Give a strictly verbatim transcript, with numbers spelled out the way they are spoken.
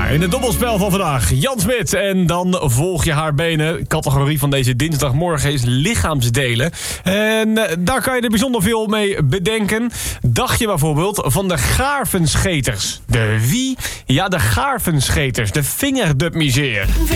in het dobbelspel van vandaag. Jan Smit en dan volg je haar benen. Categorie van deze dinsdagmorgen is lichaamsdelen. En daar kan je er bijzonder veel mee bedenken. Dacht je bijvoorbeeld van de gaarvenscheters. De wie? Ja, de gaarvenscheters. De vingerdubmiseer.